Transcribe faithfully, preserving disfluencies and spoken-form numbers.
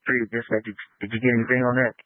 previous. Like, did, did you get anything on that?